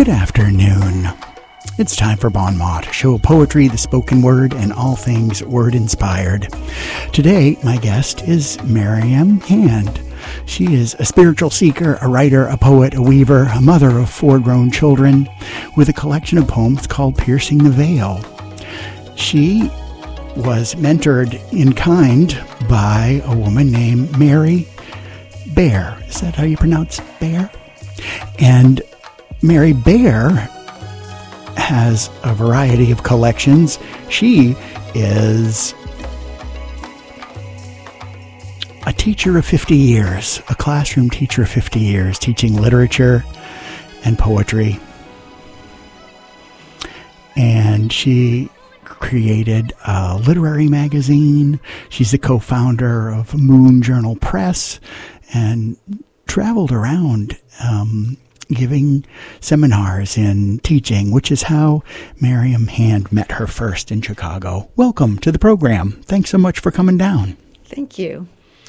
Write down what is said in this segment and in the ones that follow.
Good afternoon. It's time for Bon Mot, a show of poetry, the spoken word, and all things word-inspired. Today, my guest is Miriam Hand. She is a spiritual seeker, a writer, a poet, a weaver, a mother of 4 grown children, with a collection of poems called Piercing the Veil. She was mentored in kind by a woman named Mary Bear. Is that how you pronounce Bear? And Mary Bear has a variety of collections. She is a teacher of 50 years, a classroom teacher of 50 years, teaching literature and poetry. And she created a literary magazine. She's the co-founder of Moon Journal Press and traveled around giving seminars and teaching, which is how Miriam Hand met her first in Chicago. Welcome to the program. Thanks so much for coming down. Thank you.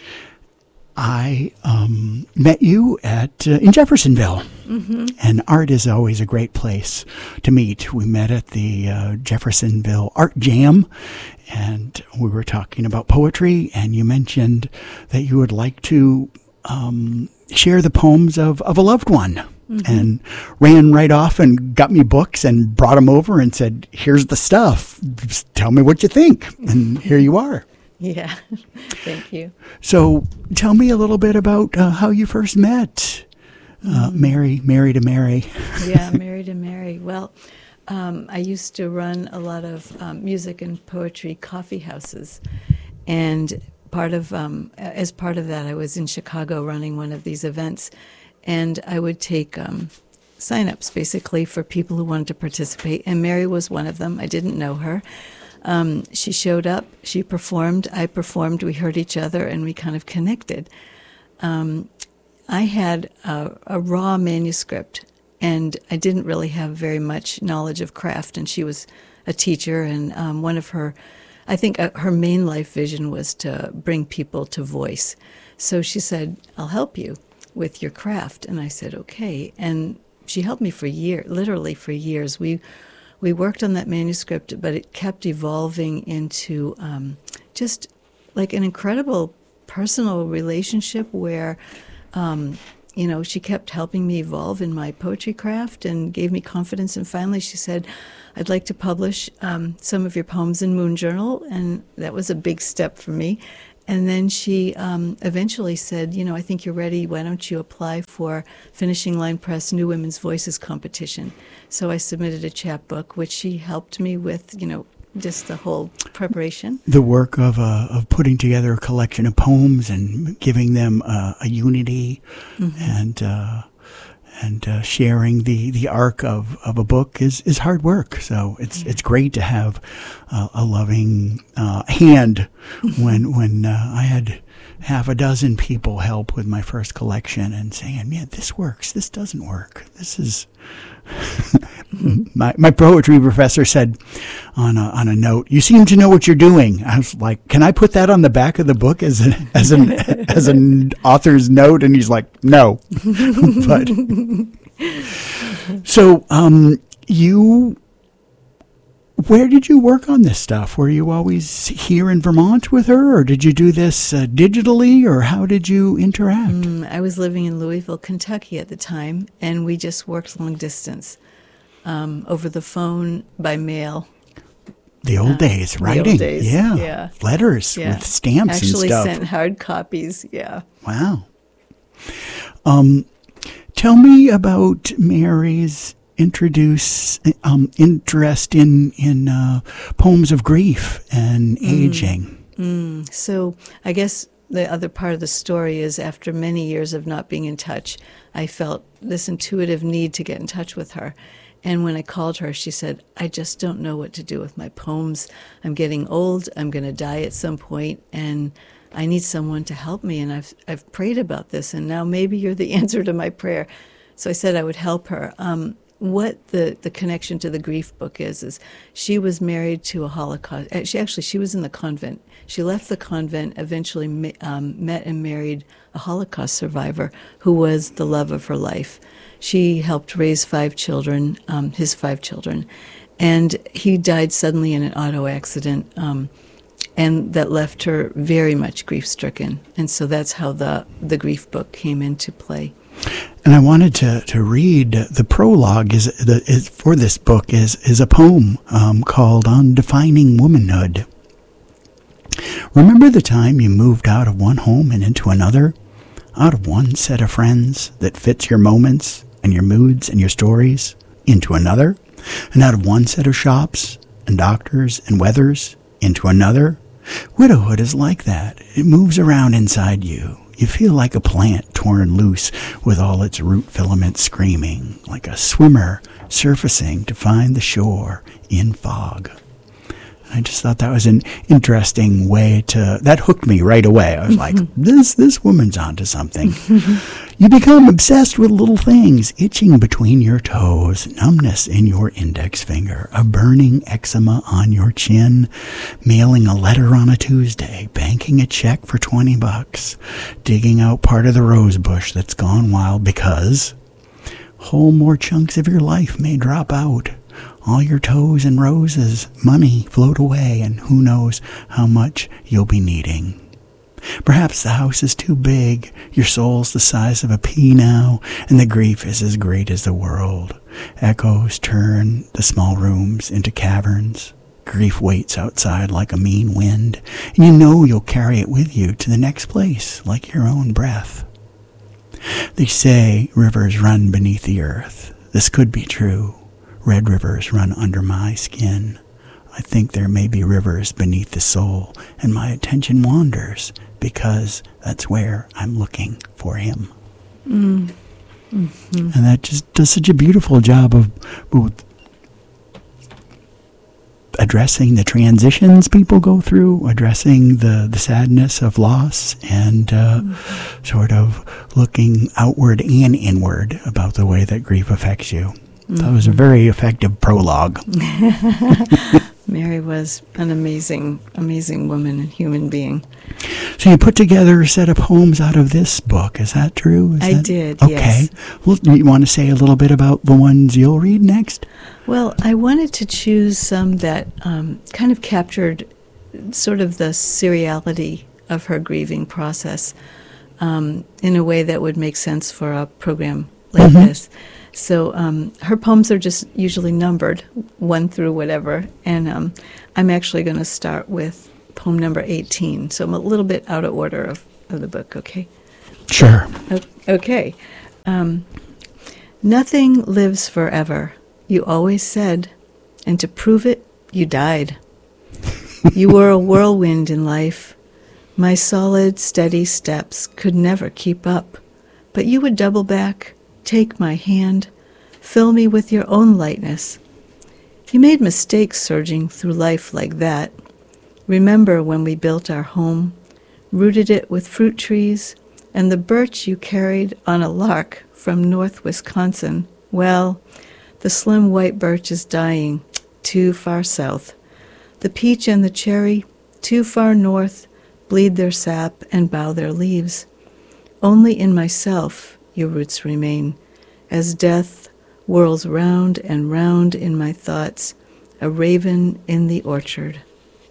I met you in Jeffersonville, and art is always a great place to meet. We met at the Jeffersonville Art Jam, and we were talking about poetry, and you mentioned that you would like to share the poems of a loved one. And ran right off and got me books and brought them over and said, here's the stuff. Just tell me what you think. And here you are. Yeah, thank you. So tell me a little bit about how you first met Mary to Mary. Yeah, Mary to Mary. Well, I used to run a lot of music and poetry coffee houses. And as part of that, I was in Chicago running one of these events. And I would take sign-ups, basically, for people who wanted to participate. And Mary was one of them. I didn't know her. She showed up. She performed. I performed. We heard each other, and we kind of connected. I had a raw manuscript, and I didn't really have very much knowledge of craft. And she was a teacher, and one of her, I think her main life vision was to bring people to voice. So she said, I'll help you with your craft. And I said, okay. And she helped me for years, literally for years. We worked on that manuscript, but it kept evolving into just like an incredible personal relationship where, she kept helping me evolve in my poetry craft and gave me confidence. And finally she said, I'd like to publish some of your poems in Moon Journal. And that was a big step for me. And then she eventually said, I think you're ready. Why don't you apply for Finishing Line Press New Women's Voices competition? So I submitted a chapbook, which she helped me with, just the whole preparation. The work of putting together a collection of poems and giving them a unity and sharing the arc of a book is hard work. So it's great to have a loving hand when I had half a dozen people help with my first collection and saying, man, this works, this doesn't work, this is my poetry professor said on a note, you seem to know what you're doing. I was like, can I put that on the back of the book as an author's note? And he's like, no. But so where did you work on this stuff? Were you always here in Vermont with her, or did you do this digitally, or how did you interact? I was living in Louisville, Kentucky at the time, and we just worked long distance over the phone, by mail. The old days, writing. The old days, yeah. Letters with stamps and stuff. Actually sent hard copies, yeah. Wow. Tell me about Mary's interest in poems of grief and aging. So I guess the other part of the story is after many years of not being in touch, I felt this intuitive need to get in touch with her. And when I called her, she said, I just don't know what to do with my poems. I'm getting old. I'm going to die at some point, and I need someone to help me. And I've prayed about this, and now maybe you're the answer to my prayer. So I said I would help her. what the connection to the grief book is she was married to a Holocaust. She was in the convent. She left the convent, eventually met and married a Holocaust survivor who was the love of her life. She helped raise 5 children, his 5 children, and he died suddenly in an auto accident, and that left her very much grief-stricken. And so that's how the grief book came into play. And I wanted to read the prologue for this book is a poem called On Defining Womanhood. Remember the time you moved out of one home and into another? Out of one set of friends that fits your moments and your moods and your stories into another? And out of one set of shops and doctors and weathers into another? Widowhood is like that. It moves around inside you. You feel like a plant torn loose with all its root filaments screaming, like a swimmer surfacing to find the shore in fog. I just thought that was an interesting way that hooked me right away. I was like, this woman's onto something. You become obsessed with little things, itching between your toes, numbness in your index finger, a burning eczema on your chin, mailing a letter on a Tuesday, banking a check for $20, digging out part of the rose bush that's gone wild because whole more chunks of your life may drop out. All your toes and roses, money float away, and who knows how much you'll be needing. Perhaps the house is too big, your soul's the size of a pea now, and the grief is as great as the world. Echoes turn the small rooms into caverns. Grief waits outside like a mean wind, and you know you'll carry it with you to the next place like your own breath. They say rivers run beneath the earth. This could be true. Red rivers run under my skin. I think there may be rivers beneath the soul, and my attention wanders because that's where I'm looking for him. Mm-hmm. And that just does such a beautiful job of both addressing the transitions people go through, addressing the sadness of loss, and sort of looking outward and inward about the way that grief affects you. That was a very effective prologue. Mary was an amazing, amazing woman and human being. So you put together a set of poems out of this book. Is that true? I did, okay. Yes. Well, you want to say a little bit about the ones you'll read next? Well, I wanted to choose some that kind of captured sort of the seriality of her grieving process in a way that would make sense for a program like this. So her poems are just usually numbered, 1 through whatever, and I'm actually going to start with poem number 18, so I'm a little bit out of order of the book, okay? Sure. Okay. Nothing lives forever, you always said, and to prove it, you died. You were a whirlwind in life. My solid, steady steps could never keep up, but you would double back, take my hand, fill me with your own lightness. You made mistakes surging through life like that. Remember when we built our home, rooted it with fruit trees, and the birch you carried on a lark from North Wisconsin. Well, the slim white birch is dying, too far south. The peach and the cherry, too far north, bleed their sap and bow their leaves. Only in myself your roots remain, as death whirls round and round in my thoughts, a raven in the orchard.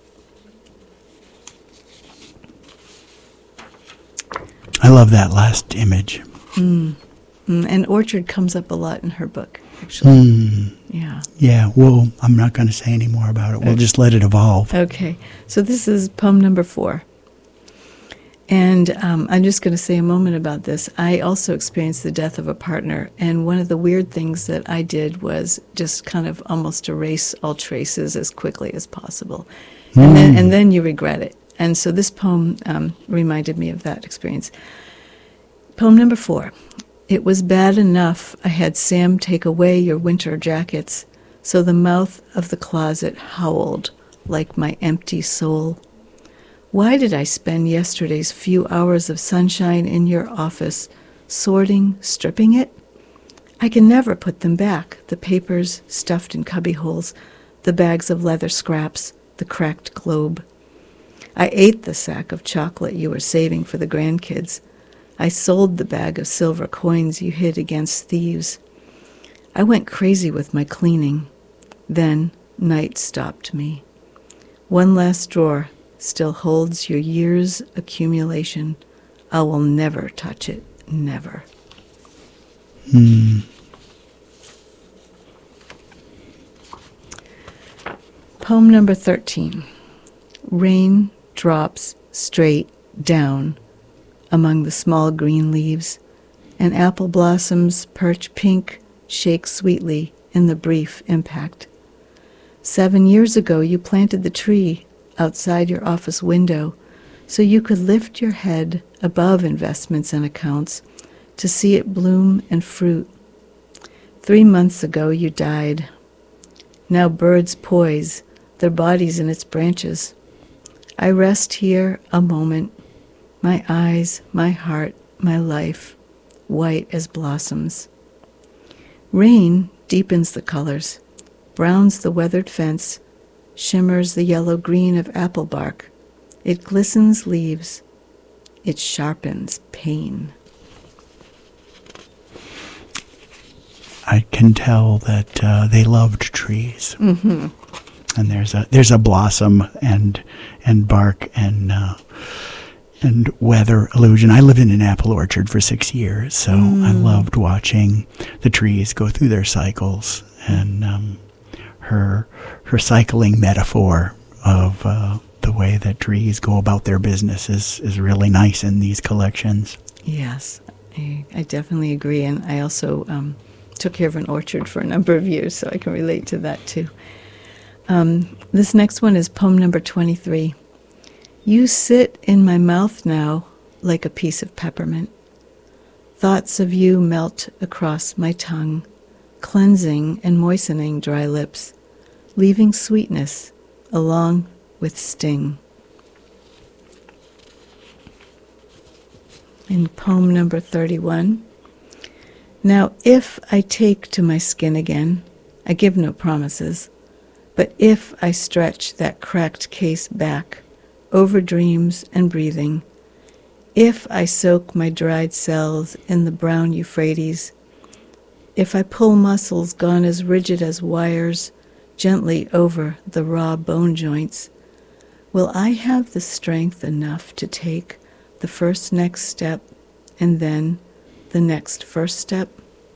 I love that last image. And orchard comes up a lot in her book, actually. Yeah. Yeah, well, I'm not going to say any more about it. We'll just let it evolve. Okay, so this is poem number 4. And I'm just going to say a moment about this. I also experienced the death of a partner, and one of the weird things that I did was just kind of almost erase all traces as quickly as possible. And then you regret it. And so this poem reminded me of that experience. Poem number 4. It was bad enough I had Sam take away your winter jackets, so the mouth of the closet howled like my empty soul. Why did I spend yesterday's few hours of sunshine in your office, sorting, stripping it? I can never put them back, the papers stuffed in cubby holes, the bags of leather scraps, the cracked globe. I ate the sack of chocolate you were saving for the grandkids. I sold the bag of silver coins you hid against thieves. I went crazy with my cleaning. Then night stopped me. One last drawer still holds your year's accumulation. I will never touch it, never. Poem number 13. Rain drops straight down among the small green leaves, and apple blossoms perch pink, shake sweetly in the brief impact. 7 years ago, you planted the tree outside your office window so you could lift your head above investments and accounts to see it bloom and fruit. 3 months ago, you died. Now birds poise, their bodies in its branches. I rest here a moment, my eyes, my heart, my life, white as blossoms. Rain deepens the colors, browns the weathered fence, shimmers the yellow-green of apple bark. It glistens leaves. It sharpens pain. I can tell that they loved trees. Mm-hmm. And there's a blossom and bark and weather illusion. I lived in an apple orchard for 6 years, so I loved watching the trees go through their cycles. And her cycling metaphor of the way that trees go about their business is really nice in these collections. Yes, I definitely agree. And I also took care of an orchard for a number of years, so I can relate to that too. This next one is poem number 23. You sit in my mouth now like a piece of peppermint. Thoughts of you melt across my tongue, cleansing and moistening dry lips, leaving sweetness along with sting. In poem number 31. Now if I take to my skin again, I give no promises, but if I stretch that cracked case back, over dreams and breathing, if I soak my dried cells in the brown Euphrates, if I pull muscles gone as rigid as wires gently over the raw bone joints, will I have the strength enough to take the first next step and then the next first step?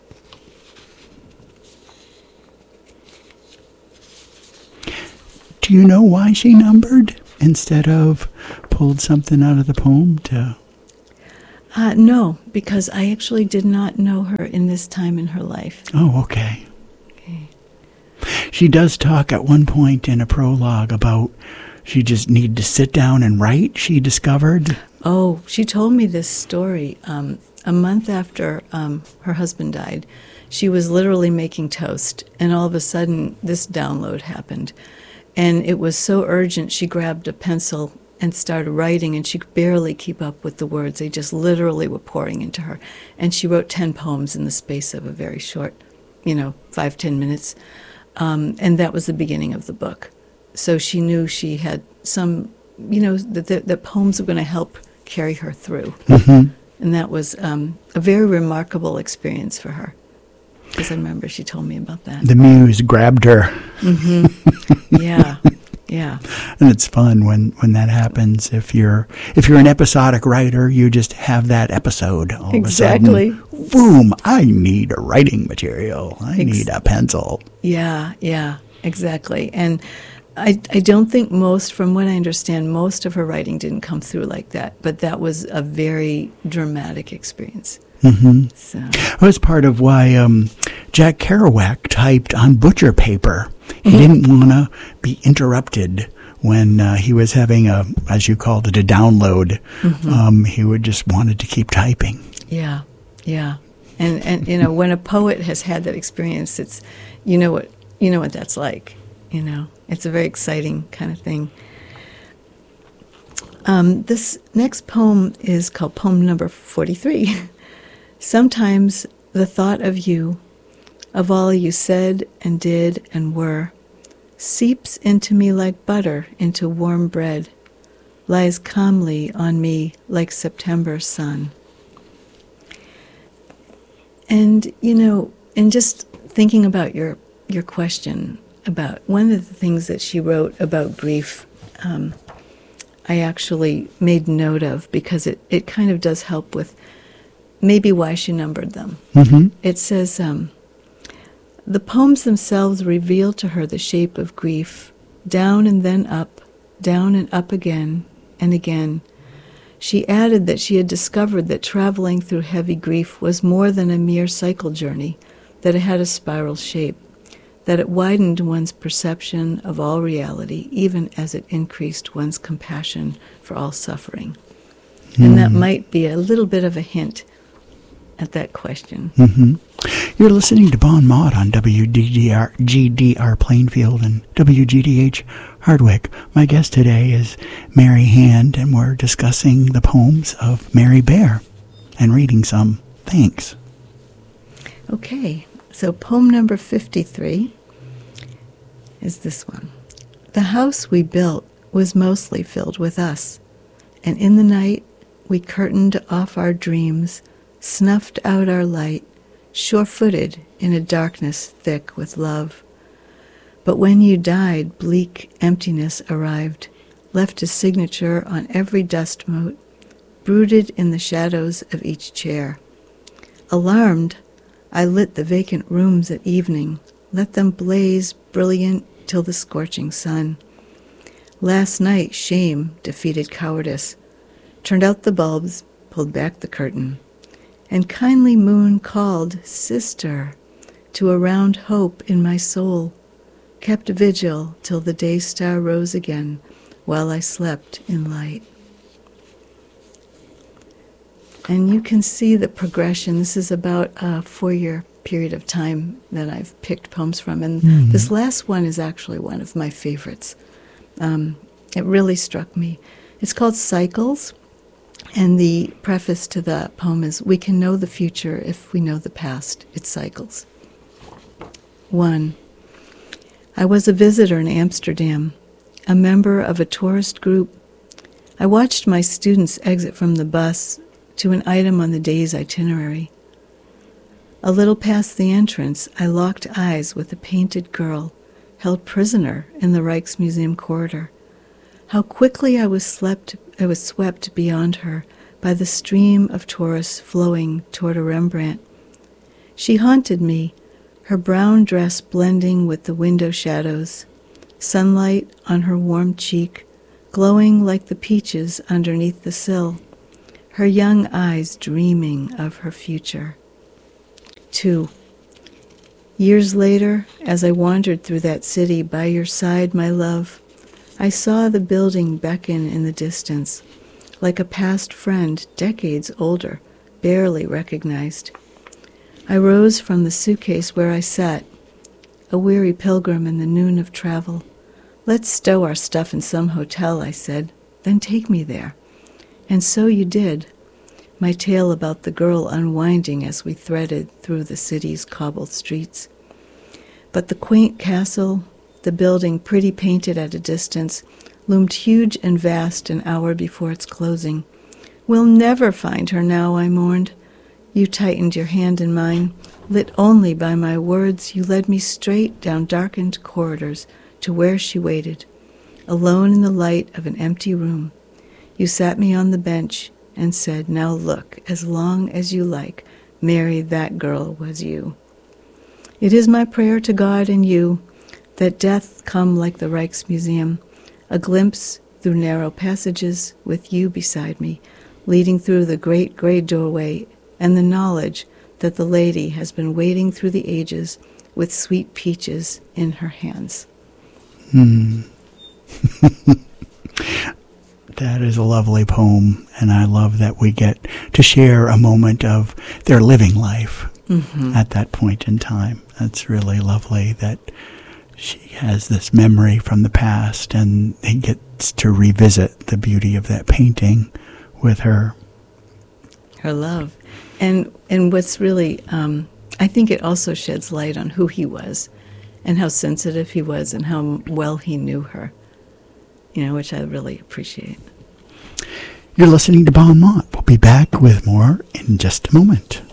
Do you know why she numbered instead of pulled something out of the poem to? No, because I actually did not know her in this time in her life. Oh, okay. She does talk at one point in a prologue about she just needed to sit down and write, she discovered. Oh, she told me this story a month after her husband died. She was literally making toast, and all of a sudden this download happened. And it was so urgent, she grabbed a pencil and started writing, and she could barely keep up with the words. They just literally were pouring into her. And she wrote 10 poems in the space of a very short, 5-10 minutes. And that was the beginning of the book. So she knew she had some, that poems were going to help carry her through. Mm-hmm. And that was a very remarkable experience for her. Because I remember she told me about that. The muse grabbed her. Mm-hmm. Yeah. And it's fun when that happens. If you're an episodic writer, you just have that episode. All exactly. of a sudden, boom, I need a writing material. I need a pencil. Yeah, exactly. And I don't think from what I understand, most of her writing didn't come through like that. But that was a very dramatic experience. Mm-hmm. So. It was part of why Jack Kerouac typed on butcher paper. He didn't want to be interrupted when he was having as you called it, a download. Mm-hmm. He would just wanted to keep typing. Yeah. And when a poet has had that experience, it's you know what that's like. It's a very exciting kind of thing. This next poem is called poem number 43. Sometimes the thought of you of all you said and did and were, seeps into me like butter into warm bread, lies calmly on me like September sun. And, and just thinking about your question about one of the things that she wrote about grief, I actually made note of because it kind of does help with maybe why she numbered them. Mm-hmm. It says, the poems themselves reveal to her the shape of grief, down and then up, down and up again and again. She added that she had discovered that traveling through heavy grief was more than a mere cycle journey, that it had a spiral shape, that it widened one's perception of all reality, even as it increased one's compassion for all suffering. And that might be a little bit of a hint at that question. Mm-hmm. You're listening to Bon Mott on WGDR Plainfield and WGDH Hardwick. My guest today is Mary Hand, and we're discussing the poems of Mary Bear and reading some. Thanks. Okay, so poem number 53 is this one. The house we built was mostly filled with us, and in the night we curtained off our dreams, snuffed out our light, sure-footed in a darkness thick with love. But when you died, bleak emptiness arrived, left a signature on every dust mote, brooded in the shadows of each chair. Alarmed, I lit the vacant rooms at evening, let them blaze brilliant till the scorching sun. Last night, shame defeated cowardice, turned out the bulbs, pulled back the curtain, and kindly moon called, sister, to a round hope in my soul, kept vigil till the day star rose again while I slept in light. And you can see the progression. This is about a 4-year period of time that I've picked poems from. And this last one is actually one of my favorites. It really struck me. It's called Cycles. And the preface to the poem is, we can know the future if we know the past. It cycles. 1. I was a visitor in Amsterdam, a member of a tourist group. I watched my students exit from the bus to an item on the day's itinerary. A little past the entrance, I locked eyes with a painted girl held prisoner in the Rijksmuseum corridor. How quickly I was swept beyond her by the stream of tourists flowing toward a Rembrandt. She haunted me, her brown dress blending with the window shadows, sunlight on her warm cheek, glowing like the peaches underneath the sill, her young eyes dreaming of her future. 2. Years later, as I wandered through that city by your side, my love, I saw the building beckon in the distance, like a past friend, decades older, barely recognized. I rose from the suitcase where I sat, a weary pilgrim in the noon of travel. Let's stow our stuff in some hotel, I said, then take me there. And so you did, my tale about the girl unwinding as we threaded through the city's cobbled streets. But the quaint castle, the building pretty painted at a distance, loomed huge and vast an hour before its closing. We'll never find her now, I mourned. You tightened your hand in mine. Lit only by my words, you led me straight down darkened corridors to where she waited, alone in the light of an empty room. You sat me on the bench and said, now look, as long as you like, Mary, that girl was you. It is my prayer to God and you that death come like the Rijksmuseum, a glimpse through narrow passages with you beside me, leading through the great gray doorway, and the knowledge that the lady has been waiting through the ages with sweet peaches in her hands. That is a lovely poem, and I love that we get to share a moment of their living life at that point in time. That's really lovely that she has this memory from the past, and he gets to revisit the beauty of that painting with her. Her love. And what's really I think it also sheds light on who he was and how sensitive he was and how well he knew her, which I really appreciate. You're listening to Bon Mott. We'll be back with more in just a moment.